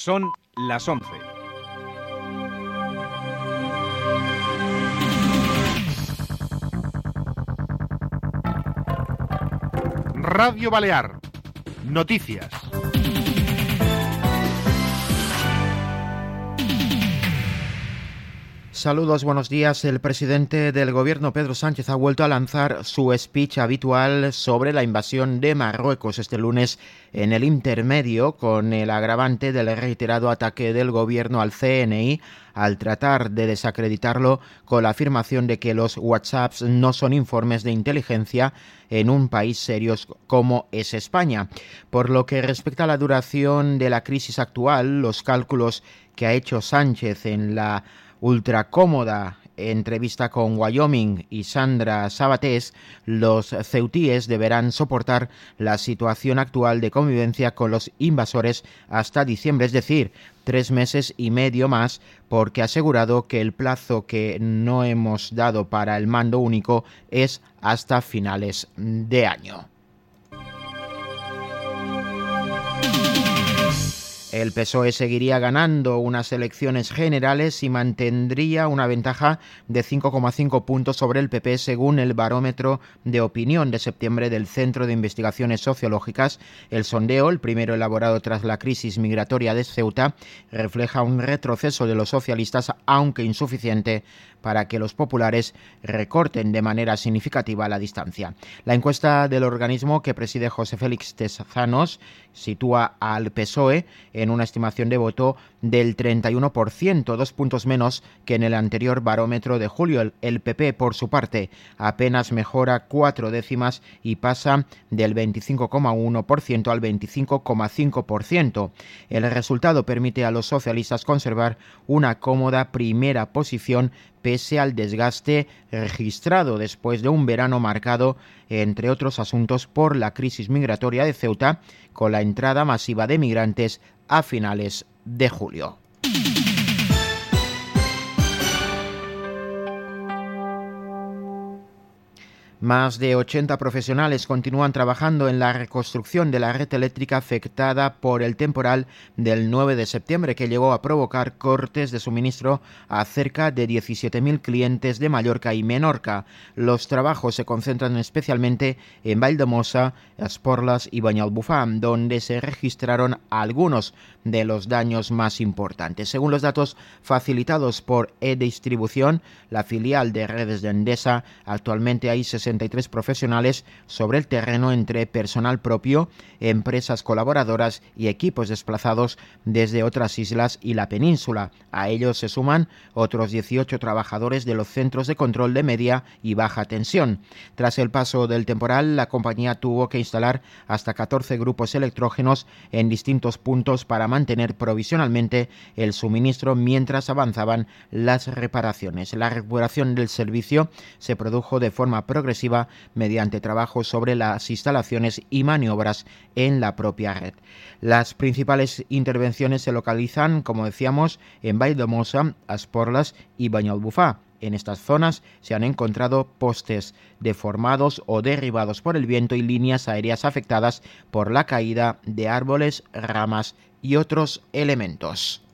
Son las 11. Radio Balear. Noticias. Saludos, buenos días. El presidente del Gobierno, Pedro Sánchez, ha vuelto a lanzar su speech habitual sobre la invasión de Marruecos este lunes en el intermedio, con el agravante del reiterado ataque del Gobierno al CNI al tratar de desacreditarlo con la afirmación de que los WhatsApps no son informes de inteligencia en un país serio como es España. Por lo que respecta a la duración de la crisis actual, los cálculos que ha hecho Sánchez en la ultra cómoda entrevista con Wyoming y Sandra Sabatés, los ceutíes deberán soportar la situación actual de convivencia con los invasores hasta diciembre, es decir, 3 meses y medio más, porque ha asegurado que el plazo que no hemos dado para el mando único es hasta finales de año. El PSOE seguiría ganando unas elecciones generales y mantendría una ventaja de 5,5 puntos sobre el PP según el barómetro de opinión de septiembre del Centro de Investigaciones Sociológicas. El sondeo, el primero elaborado tras la crisis migratoria de Ceuta, refleja un retroceso de los socialistas, aunque insuficiente, para que los populares recorten de manera significativa la distancia. La encuesta del organismo que preside José Félix Tezanos sitúa al PSOE en una estimación de voto del 31%, 2 puntos menos que en el anterior barómetro de julio. El PP, por su parte, apenas mejora 4 décimas y pasa del 25,1% al 25,5%. El resultado permite a los socialistas conservar una cómoda primera posición pese al desgaste registrado después de un verano marcado, entre otros asuntos, por la crisis migratoria de Ceuta, con la entrada masiva de migrantes a finales de julio. Más de 80 profesionales continúan trabajando en la reconstrucción de la red eléctrica afectada por el temporal del 9 de septiembre, que llegó a provocar cortes de suministro a cerca de 17.000 clientes de Mallorca y Menorca. Los trabajos se concentran especialmente en Valldemossa, Esporles y Banyalbufar, donde se registraron algunos de los daños más importantes. Según los datos facilitados por eDistribución, la filial de redes de Endesa, actualmente hay 63 profesionales sobre el terreno entre personal propio, empresas colaboradoras y equipos desplazados desde otras islas y la península. A ellos se suman otros 18 trabajadores de los centros de control de media y baja tensión. Tras el paso del temporal, la compañía tuvo que instalar hasta 14 grupos electrógenos en distintos puntos para mantener provisionalmente el suministro mientras avanzaban las reparaciones. La recuperación del servicio se produjo de forma progresiva mediante trabajos sobre las instalaciones y maniobras en la propia red. Las principales intervenciones se localizan, como decíamos, en Valldemossa, Esporles y Banyalbufar. En estas zonas se han encontrado postes deformados o derribados por el viento y líneas aéreas afectadas por la caída de árboles, ramas y otros elementos.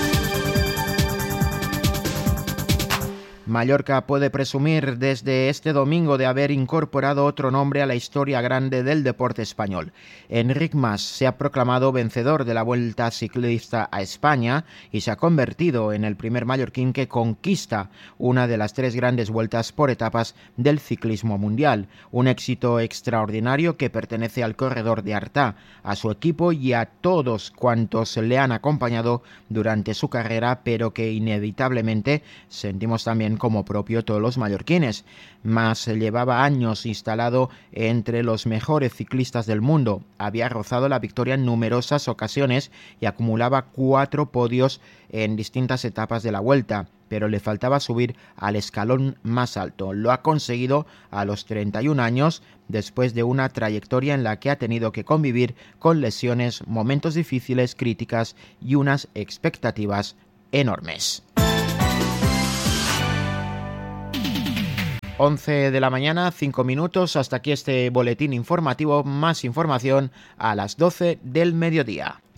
Mallorca puede presumir desde este domingo de haber incorporado otro nombre a la historia grande del deporte español. Enric Mas se ha proclamado vencedor de la Vuelta Ciclista a España y se ha convertido en el primer mallorquín que conquista una de las 3 grandes vueltas por etapas del ciclismo mundial. Un éxito extraordinario que pertenece al corredor de Artà, a su equipo y a todos cuantos le han acompañado durante su carrera, pero que inevitablemente sentimos también como propio todos los mallorquines. Mas llevaba años instalado entre los mejores ciclistas del mundo. Había rozado la victoria en numerosas ocasiones y acumulaba 4 podios en distintas etapas de la Vuelta, pero le faltaba subir al escalón más alto. Lo ha conseguido a los 31 años, después de una trayectoria en la que ha tenido que convivir con lesiones, momentos difíciles, críticas y unas expectativas enormes. 11 de la mañana, 5 minutos. Hasta aquí este boletín informativo. Más información a las 12 del mediodía.